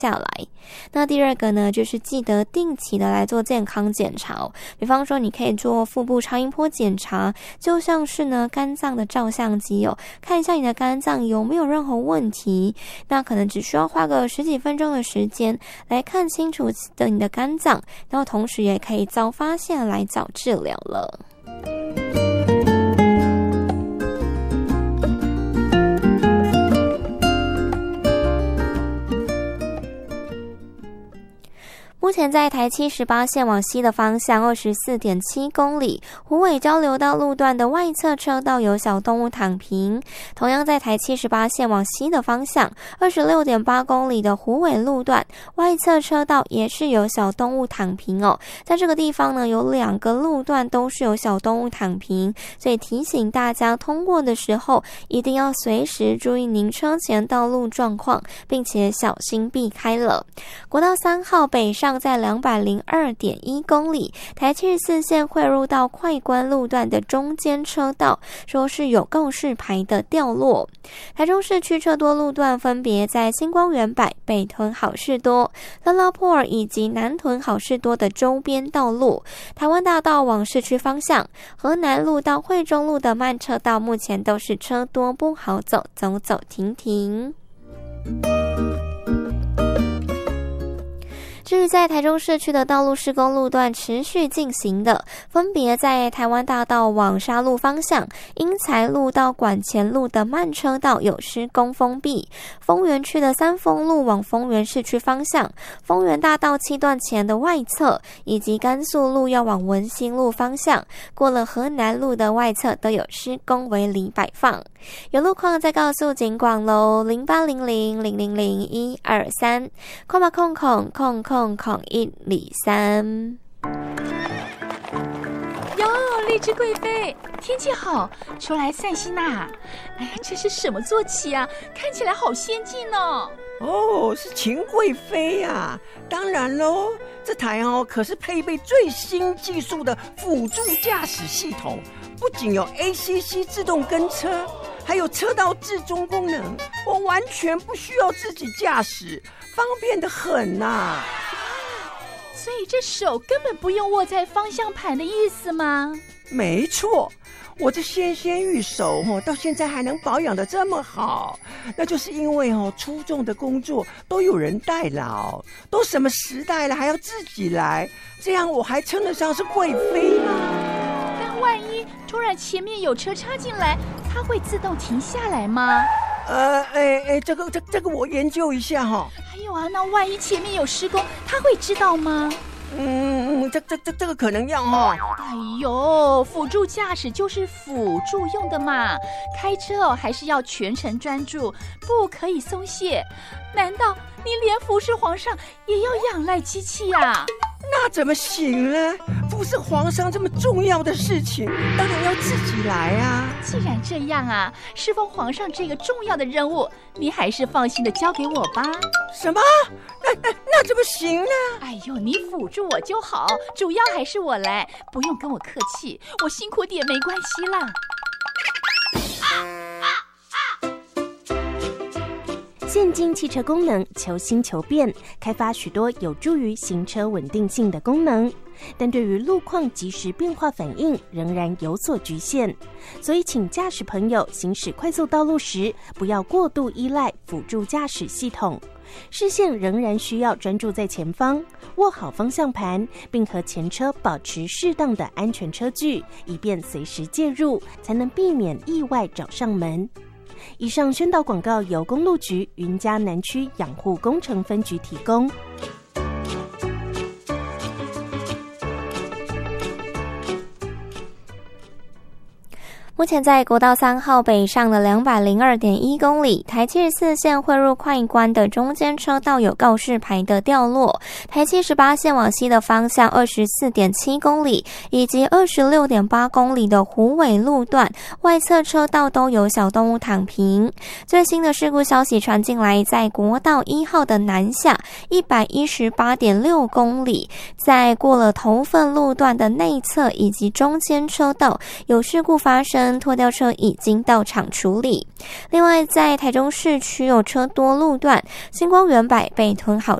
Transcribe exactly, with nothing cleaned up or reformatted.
下来。那第二个呢，就是记得定期的来做健康检查，比方说你可以做腹部超音波检查，就像是呢肝脏的照相机哦，看一下你的肝脏有没有任何问题，那可能只需要花个十几分钟的时间来看清楚的你的肝脏，然后同时也可以早发现来早治疗了。目前在台七十八线往西的方向 二十四点七公里，虎尾交流道路段的外侧车道有小动物躺平。同样在台七十八线往西的方向 二十六点八公里的虎尾路段外侧车道也是有小动物躺平哦。在这个地方呢，有两个路段都是有小动物躺平，所以提醒大家通过的时候一定要随时注意您车前道路状况，并且小心避开了。国道三号北上在 两百零二点一公里，台七十四线汇入到快关路段的中间车道，说是有告示牌的掉落。台中市区车多路段分别在新光园百、北屯好事多、拉拉破尔以及南屯好事多的周边道路。台湾大道往市区方向，河南路到惠中路的慢车道目前都是车多不好走，走走停停。至于在台中市区的道路施工路段持续进行的，分别在台湾大道往沙鹿方向，英才路到管前路的慢车道有施工封闭；丰原区的三丰路往丰原市区方向，丰原大道七段前的外侧，以及甘肃路要往文心路方向，过了河南路的外侧都有施工围篱摆放。有路况再告诉警广喽，零八零零零零零一二三，空吧空空空空空一里三。 哟，荔枝贵妃，天气好，出来散心呐！哎呀，这是什么坐骑啊？看起来好先进哦。 哦，是秦贵妃呀！当然喽，这台哦可是配备最新技术的辅助驾驶系统，不仅有 A C C 自动跟车，还有车道置中功能，我完全不需要自己驾驶，方便得很呐、啊。 所以这手根本不用握在方向盘的意思吗？ 没错，我这纤纤玉手到现在还能保养得这么好，那就是因为出众的工作都有人代劳，都什么时代了还要自己来，这样我还称得上是贵妃吗？ 但万一突然前面有车插进来，它会自动停下来吗？ 呃，哎哎，这个这这个我研究一下哈。 还有啊，那万一前面有施工，他会知道吗？ 嗯，这这这这个可能要哈。 哎呦，辅助驾驶就是辅助用的嘛，开车哦还是要全程专注，不可以松懈。难道你连服侍皇上也要仰赖机器呀？ 那怎么行呢？服侍皇上这么重要的事情，当然要自己来啊。 既然这样啊，侍奉皇上这个重要的任务，你还是放心的交给我吧。 什么？那那那怎么行呢？ 哎呦，你辅助我就好，主要还是我来，不用跟我客气，我辛苦点没关系啦。 现今汽车功能求新求变，开发许多有助于行车稳定性的功能，但对于路况及时变化反应仍然有所局限。所以请驾驶朋友行驶快速道路时，不要过度依赖辅助驾驶系统，视线仍然需要专注在前方，握好方向盘，并和前车保持适当的安全车距，以便随时介入，才能避免意外找上门。以上宣导广告由公路局云嘉南区养护工程分局提供。 目前在国道三号北上的两百零二点一公里，台七十四线汇入快关的中间车道有告示牌的掉落，台七十八线往西的方向 二十四点七公里以及 二十六点八公里的虎尾路段外侧车道都有小动物躺平。最新的事故消息传进来，在国道一号的南下 一百一十八点六公里，在过了头份路段的内侧以及中间车道有事故发生， 跟拖吊车已经到场处理。另外，在台中市区有车多路段，星光园百被吞好